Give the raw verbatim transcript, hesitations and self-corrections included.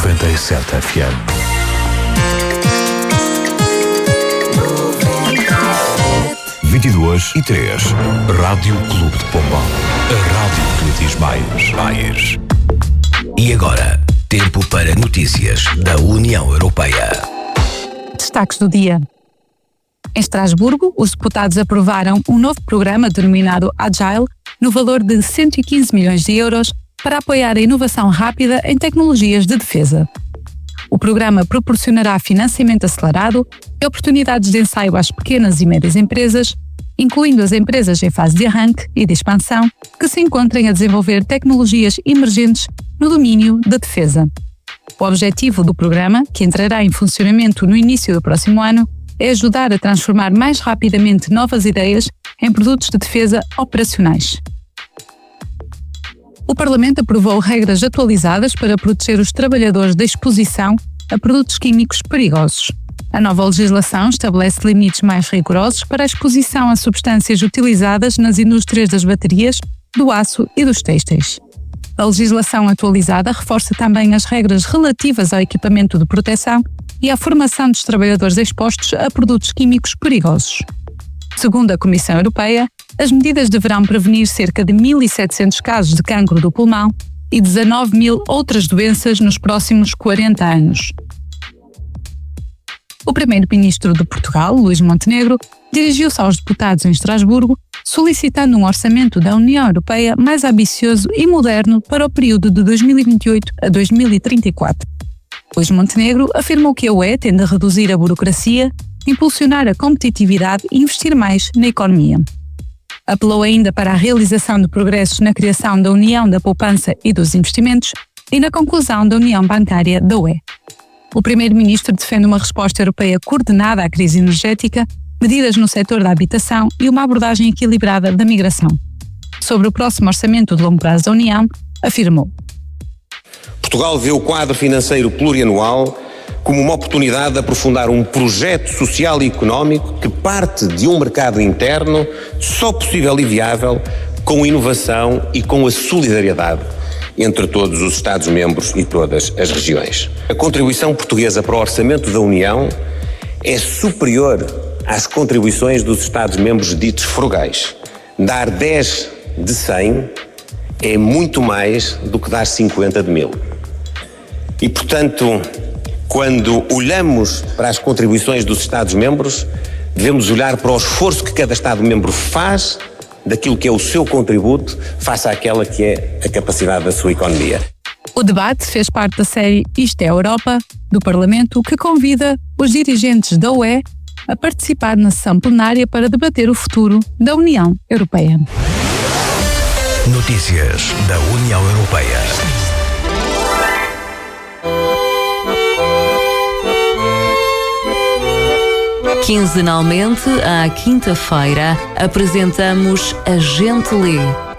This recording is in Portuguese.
noventa e sete F M. vinte e duas e três. Rádio Clube de Pombal. A rádio que lhe diz mais. mais. E agora, tempo para notícias da União Europeia. Destaques do dia. Em Estrasburgo, os deputados aprovaram um novo programa denominado Agile, no valor de cento e quinze milhões de euros, para apoiar a inovação rápida em tecnologias de defesa. O programa proporcionará financiamento acelerado e oportunidades de ensaio às pequenas e médias empresas, incluindo as empresas em fase de arranque e de expansão que se encontrem a desenvolver tecnologias emergentes no domínio da defesa. O objetivo do programa, que entrará em funcionamento no início do próximo ano, é ajudar a transformar mais rapidamente novas ideias em produtos de defesa operacionais. O Parlamento aprovou regras atualizadas para proteger os trabalhadores da exposição a produtos químicos perigosos. A nova legislação estabelece limites mais rigorosos para a exposição a substâncias utilizadas nas indústrias das baterias, do aço e dos têxteis. A legislação atualizada reforça também as regras relativas ao equipamento de proteção e à formação dos trabalhadores expostos a produtos químicos perigosos. Segundo a Comissão Europeia, as medidas deverão prevenir cerca de mil e setecentos casos de cancro do pulmão e dezanove mil outras doenças nos próximos quarenta anos. O primeiro-ministro de Portugal, Luís Montenegro, dirigiu-se aos deputados em Estrasburgo, solicitando um orçamento da União Europeia mais ambicioso e moderno para o período de dois mil e vinte e oito a dois mil e trinta e quatro. Luís Montenegro afirmou que a U E tende a reduzir a burocracia, impulsionar a competitividade e investir mais na economia. Apelou ainda para a realização de progressos na criação da União da Poupança e dos Investimentos e na conclusão da União Bancária da U E. O primeiro-ministro defende uma resposta europeia coordenada à crise energética, medidas no setor da habitação e uma abordagem equilibrada da migração. Sobre o próximo orçamento de longo prazo da União, afirmou: Portugal vê o quadro financeiro plurianual como uma oportunidade de aprofundar um projeto social e económico que parte de um mercado interno só possível e viável com inovação e com a solidariedade entre todos os Estados-membros e todas as regiões. A contribuição portuguesa para o orçamento da União é superior às contribuições dos Estados-membros ditos frugais. Dar dez de cem é muito mais do que dar cinquenta de mil. E, portanto, quando olhamos para as contribuições dos Estados-membros, devemos olhar para o esforço que cada Estado-membro faz daquilo que é o seu contributo face àquela que é a capacidade da sua economia. O debate fez parte da série Isto é Europa, do Parlamento, que convida os dirigentes da U E a participar na sessão plenária para debater o futuro da União Europeia. Notícias da União Europeia. Quinzenalmente, à quinta-feira, apresentamos A Gente Lê,